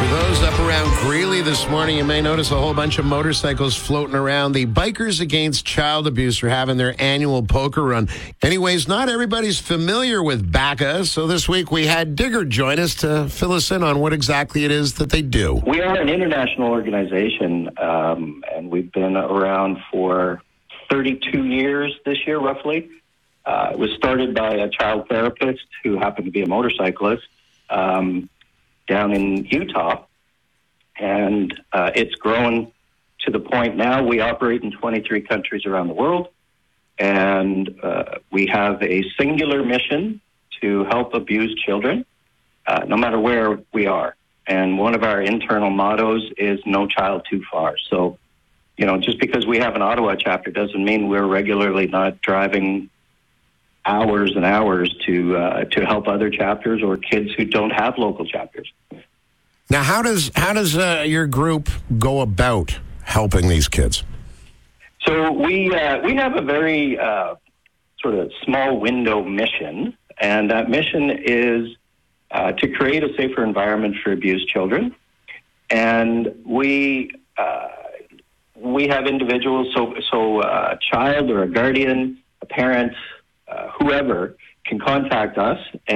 Those up around Greeley this morning, you may notice a whole bunch of motorcycles floating around. The Bikers Against Child Abuse are having their annual poker run. Anyways, not everybody's familiar with BACA, so this week we had Digger join us to fill us in on what exactly it is that they do. We are an international organization, and we've been around for 32 years this year, roughly. It was started by a child therapist who happened to be a motorcyclist down in Utah, and it's grown to the point now we operate in 23 countries around the world, and we have a singular mission to help abused children, no matter where we are. And one of our internal mottos is no child too far. So, you know, just because we have an Ottawa chapter doesn't mean we're regularly not driving hours and hours to help other chapters or kids who don't have local chapters. Now, how does your group go about helping these kids? So we have a very sort of small window mission, and that mission is to create a safer environment for abused children. And we have individuals, so a child or a guardian, a parent, whoever can contact us